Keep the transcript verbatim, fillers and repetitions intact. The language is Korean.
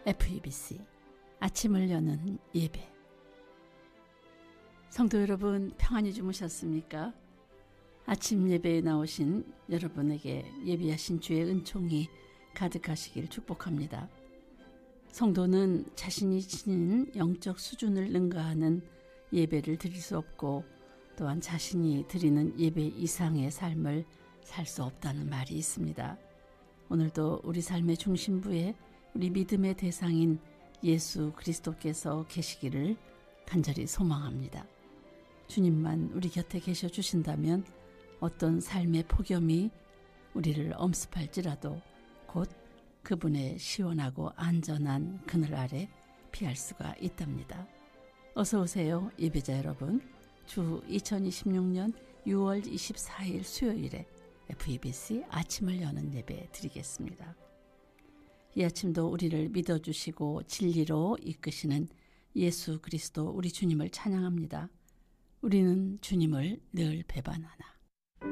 에프이비씨 아침을 여는 예배. 성도 여러분, 평안히 주무셨습니까? 아침 예배에 나오신 여러분에게 예비하신 주의 은총이 가득하시길 축복합니다. 성도는 자신이 지닌 영적 수준을 능가하는 예배를 드릴 수 없고, 또한 자신이 드리는 예배 이상의 삶을 살 수 없다는 말이 있습니다. 오늘도 우리 삶의 중심부에 우리 믿음의 대상인 예수 그리스도께서 계시기를 간절히 소망합니다. 주님만 우리 곁에 계셔 주신다면 어떤 삶의 폭염이 우리를 엄습할지라도 곧 그분의 시원하고 안전한 그늘 아래 피할 수가 있답니다. 어서 오세요, 예배자 여러분. 주 이천이십육년 유월 이십사일 수요일에 에프이비씨 아침을 여는 예배 드리겠습니다. 이 아침도 우리를 믿어주시고 진리로 이끄시는 예수 그리스도 우리 주님을 찬양합니다. 우리는 주님을 늘 배반하나.